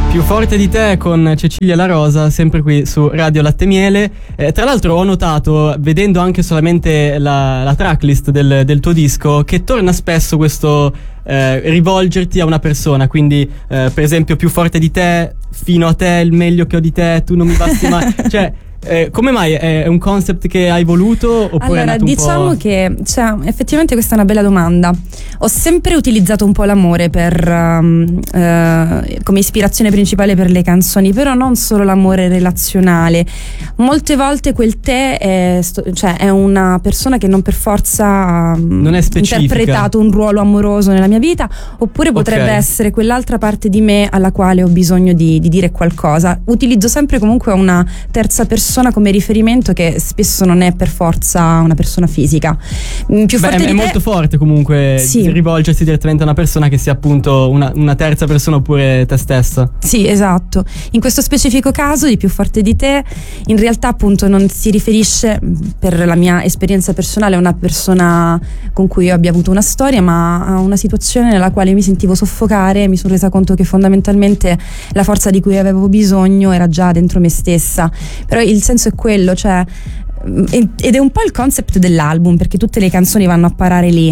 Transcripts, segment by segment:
Più forte di te con Cecilia La Rosa, sempre qui su Radio Latte Miele. Tra l'altro ho notato, vedendo anche solamente la tracklist del tuo disco, che torna spesso questo rivolgerti a una persona. Quindi per esempio Più forte di te, Fino a te, Il meglio che ho di te, Tu non mi basti mai. Cioè come mai è un concept che hai voluto oppure allora, è nato un diciamo po'? che effettivamente questa è una bella domanda. Ho sempre utilizzato un po' l'amore come ispirazione principale per le canzoni, però non solo l'amore relazionale. Molte volte quel te è una persona che non per forza non è specifica, interpretato un ruolo amoroso nella mia vita, oppure potrebbe essere quell'altra parte di me alla quale ho bisogno di dire qualcosa. Utilizzo sempre comunque una terza persona come riferimento, che spesso non è per forza una persona fisica. È molto forte comunque, sì, rivolgersi direttamente a una persona che sia appunto una terza persona oppure te stessa. Sì, esatto. In questo specifico caso di Più forte di te, in realtà appunto non si riferisce, per la mia esperienza personale, a una persona con cui io abbia avuto una storia, ma a una situazione nella quale mi sentivo soffocare e mi sono resa conto che fondamentalmente la forza di cui avevo bisogno era già dentro me stessa. Però il senso è quello, cioè, ed è un po' il concept dell'album, perché tutte le canzoni vanno a parare lì.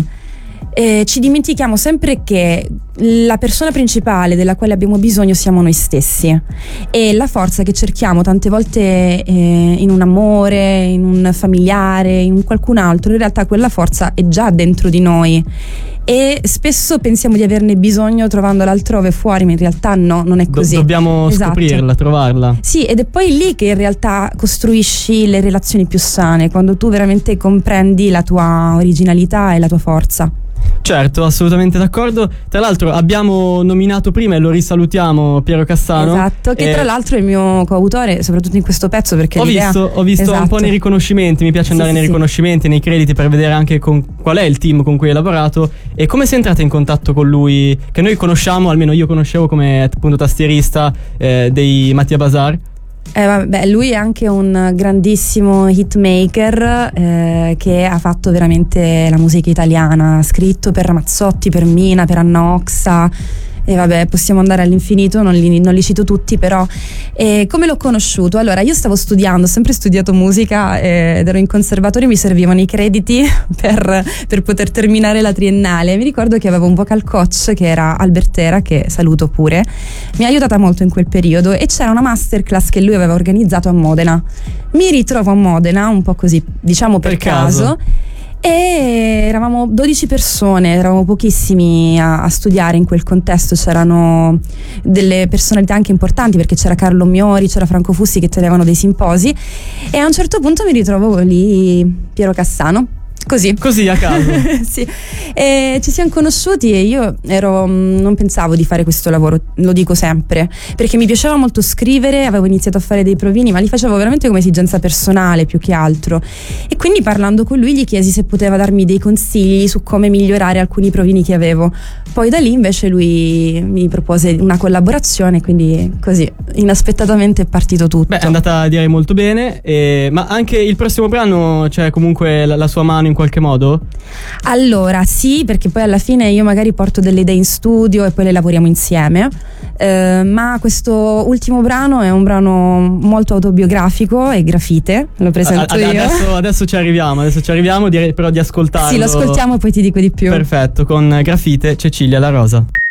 Ci dimentichiamo sempre che la persona principale della quale abbiamo bisogno siamo noi stessi, e la forza che cerchiamo tante volte in un amore, in un familiare, in qualcun altro, in realtà quella forza è già dentro di noi e spesso pensiamo di averne bisogno trovandola altrove fuori, ma in realtà no, non è così. Dobbiamo scoprirla, trovarla. Sì, ed è poi lì che in realtà costruisci le relazioni più sane, quando tu veramente comprendi la tua originalità e la tua forza. Certo, assolutamente d'accordo. Tra l'altro abbiamo nominato prima, e lo risalutiamo, Piero Cassano. Esatto, che tra l'altro è il mio coautore, soprattutto in questo pezzo, perché ho visto esatto, un po' nei riconoscimenti. Mi piace andare nei riconoscimenti, nei crediti, per vedere anche qual è il team con cui hai lavorato e come sei entrata in contatto con lui, che noi conosciamo, almeno io conoscevo come appunto tastierista dei Mattia Bazar. Lui è anche un grandissimo hitmaker che ha fatto veramente la musica italiana, ha scritto per Ramazzotti, per Mina, per Anna Oxa, e possiamo andare all'infinito, non li cito tutti, però come l'ho conosciuto? Allora, io stavo studiando, ho sempre studiato musica ed ero in conservatorio, mi servivano i crediti per poter terminare la triennale. Mi ricordo che avevo un vocal coach che era Albertera, che saluto pure, mi ha aiutata molto in quel periodo, e c'era una masterclass che lui aveva organizzato a Modena. Mi ritrovo a Modena un po' così, diciamo per caso. E eravamo 12 persone, eravamo pochissimi a studiare in quel contesto. C'erano delle personalità anche importanti, perché c'era Carlo Miori, c'era Franco Fussi che tenevano dei simposi, e a un certo punto mi ritrovo lì Piero Cassano. Così a caso. Sì. E ci siamo conosciuti e io non pensavo di fare questo lavoro, lo dico sempre, perché mi piaceva molto scrivere, avevo iniziato a fare dei provini, ma li facevo veramente come esigenza personale più che altro, e quindi parlando con lui gli chiesi se poteva darmi dei consigli su come migliorare alcuni provini che avevo. Poi da lì invece lui mi propose una collaborazione, quindi così inaspettatamente è partito tutto. È andata, direi, molto bene, ma anche il prossimo brano c'è comunque la sua mano in qualche modo? Allora sì, perché poi alla fine io magari porto delle idee in studio e poi le lavoriamo insieme, ma questo ultimo brano è un brano molto autobiografico e Grafite, lo presento io. Adesso ci arriviamo, direi però di ascoltarlo. Sì, lo ascoltiamo e poi ti dico di più. Perfetto, con Grafite, Cecilia La Rosa.